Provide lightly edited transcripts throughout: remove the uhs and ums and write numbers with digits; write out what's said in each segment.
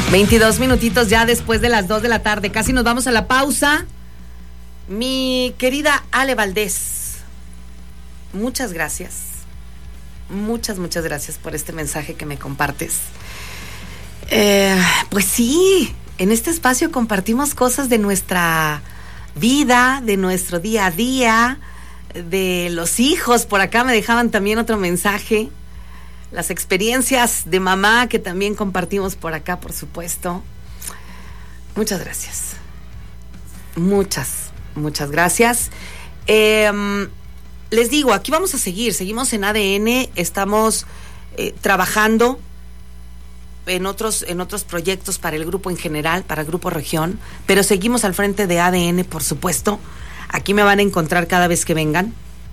22 minutitos ya después de las 2 de la tarde. Casi nos vamos a la pausa. Mi querida Ale Valdés, muchas gracias. Muchas gracias por este mensaje que me compartes. Pues sí, en este espacio compartimos cosas de nuestra vida, de nuestro día a día, de los hijos. Por acá me dejaban también otro mensaje. Las experiencias de mamá que también compartimos por acá, por supuesto. Muchas gracias. Muchas gracias. Les digo, aquí vamos a seguimos en ADN, estamos trabajando en otros proyectos para el grupo en general, para el grupo región, pero seguimos al frente de ADN, por supuesto. Aquí me van a encontrar cada vez que vengan.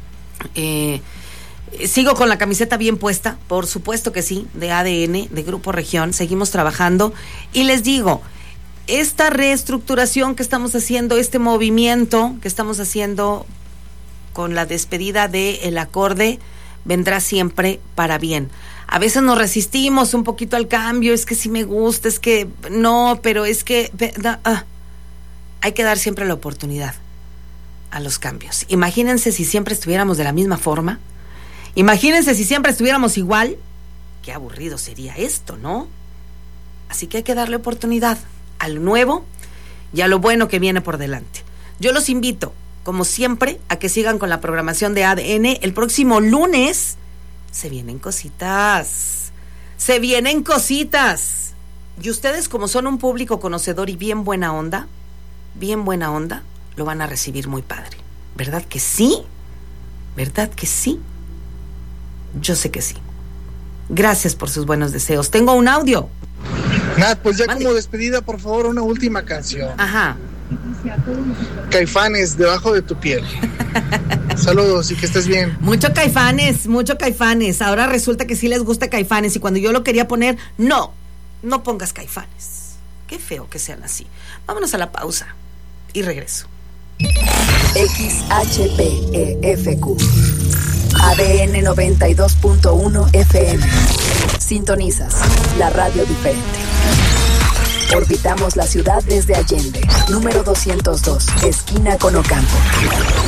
Sigo con la camiseta bien puesta, por supuesto que sí, de ADN, de Grupo Región, seguimos trabajando. Y les digo, esta reestructuración que estamos haciendo, este movimiento que estamos haciendo con la despedida de El Acorde, vendrá siempre para bien. A veces nos resistimos un poquito al cambio, es que sí me gusta, es que no, pero es que... hay que dar siempre la oportunidad a los cambios. Imagínense si siempre estuviéramos de la misma forma. Imagínense si siempre estuviéramos igual. Qué aburrido sería esto, ¿no? Así que hay que darle oportunidad al nuevo y a lo bueno que viene por delante. Yo los invito, como siempre, a que sigan con la programación de ADN. El próximo lunes se vienen cositas. Y ustedes, como son un público conocedor y bien buena onda, lo van a recibir muy padre. ¿Verdad que sí? ¿Verdad que sí? Yo sé que sí. Gracias por sus buenos deseos. Tengo un audio. Nat, pues ya como despedida, por favor, una última canción. Ajá. Caifanes, Debajo de tu piel. Saludos y que estés bien. Mucho Caifanes. Ahora resulta que sí les gusta Caifanes y cuando yo lo quería poner, no pongas Caifanes. Qué feo que sean así. Vámonos a la pausa y regreso. XHPEFQ ADN 92.1 FM. Sintonizas la radio diferente. Orbitamos la ciudad desde Allende, número 202, esquina con Ocampo.